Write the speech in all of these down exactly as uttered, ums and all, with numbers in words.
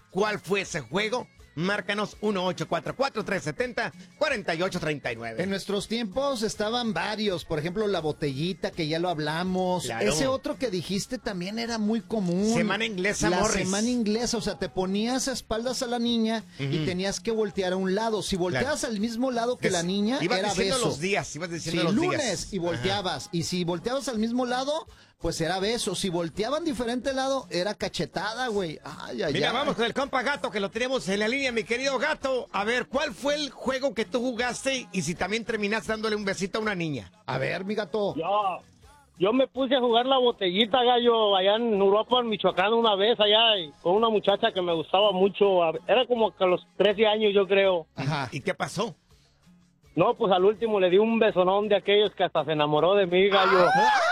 cuál fue ese juego. Márcanos uno ocho cuatro cuatro, tres siete cero, cuatro ocho tres nueve. En nuestros tiempos estaban varios, por ejemplo, la botellita, que ya lo hablamos. Claro. Ese otro que dijiste también era muy común. Semana inglesa, La Morris. semana inglesa, o sea, te ponías a espaldas a la niña uh-huh. y tenías que voltear a un lado. Si volteabas claro. al mismo lado que la niña, ibas era diciendo beso. los días, ibas diciendo sí, los lunes días. y volteabas. Ajá. Y si volteabas al mismo lado, pues era beso. Si volteaban diferente lado, era cachetada, güey. Ay, ay, Mira, ay. vamos con el compa Gato, que lo tenemos en la línea, mi querido Gato. A ver, ¿cuál fue el juego que tú jugaste y si también terminaste dándole un besito a una niña? A ver, mi Gato. Yo, yo me puse a jugar la botellita, gallo, allá en Europa, en Michoacán, una vez allá, y con una muchacha que me gustaba mucho. Era como que a los trece años, yo creo. Ajá. ¿Y qué pasó? No, pues al último le di un besonón de aquellos que hasta se enamoró de mí, gallo.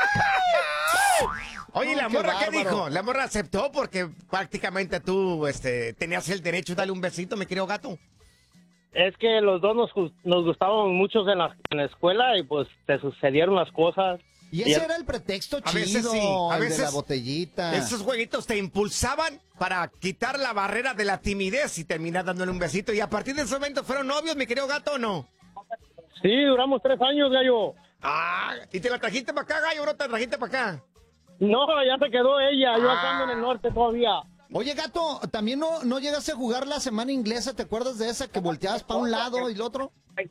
Oye, ¿la Uy, morra qué qué dijo? ¿La morra aceptó porque prácticamente tú este, tenías el derecho de darle un besito, mi querido Gato? Es que los dos nos, nos gustábamos mucho en la, en la escuela y pues te sucedieron las cosas. Y ese y era el pretexto chido, a veces sí, a el veces de la botellita. Esos jueguitos te impulsaban para quitar la barrera de la timidez y terminar dándole un besito. Y a partir de ese momento, ¿fueron novios, mi querido Gato, o no? Sí, duramos tres años, gallo. Ah, ¿y te la trajiste para acá, gallo, o no te la trajiste para acá? No, ya se quedó ella, yo acá ando en el norte todavía. Oye, Gato, ¿también no, no llegaste a jugar la semana inglesa? ¿Te acuerdas de esa que volteabas para un lado y el otro?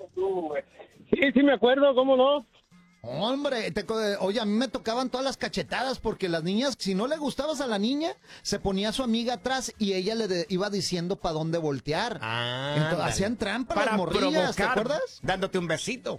Sí, sí me acuerdo, ¿cómo no? Hombre, te, oye, a mí me tocaban todas las cachetadas porque las niñas, si no le gustabas a la niña, se ponía a su amiga atrás y ella le de, iba diciendo para dónde voltear. Ah, entonces, hacían trampa para las morrillas, provocar, ¿te acuerdas? Dándote un besito.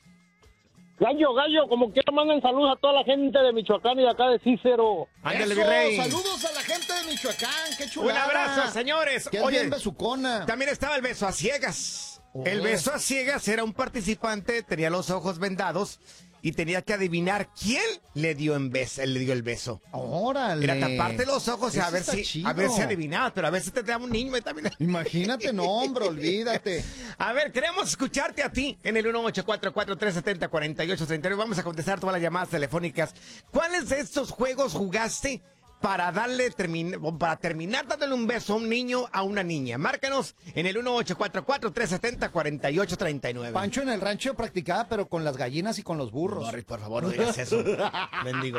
Gallo, gallo, como quiera mandan saludos a toda la gente de Michoacán y de acá de Cícero. Ándale, mi rey. Saludos a la gente de Michoacán, qué chulada. Un abrazo, señores. Qué bien besucona. También estaba el beso a ciegas. Oh. El beso a ciegas era un participante, tenía los ojos vendados y tenía que adivinar quién le dio en beso, le dio el beso. Órale. Era taparte los ojos y a ver si chido. a ver si adivinabas, pero a veces te daba un niño y también. Imagínate, no, hombre, olvídate. A ver, queremos escucharte a ti en el uno ocho cuatro cuatro, tres siete cero, cuatro ocho tres nueve. Vamos a contestar todas las llamadas telefónicas. ¿Cuáles de estos juegos jugaste para darle termin para terminar dándole un beso a un niño, a una niña? Márcanos en el uno ocho cuatro cuatro, tres siete cero, cuatro ocho tres nueve. Pancho en el rancho practicaba, pero con las gallinas y con los burros. Morris, por favor, no digas eso. Bendigo.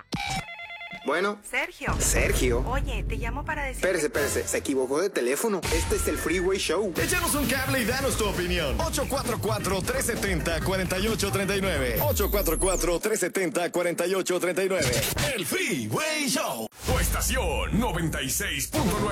Bueno. Sergio. Sergio. Oye, te llamo para decir... Espérese, espérese, se equivocó de teléfono. Este es el Freeway Show. Échanos un cable y danos tu opinión. ocho cuatro cuatro, tres siete cero, cuatro ocho tres nueve. ocho cuatro cuatro, tres siete cero, cuatro ocho tres nueve. El Freeway Show. Tu estación noventa y seis punto nueve.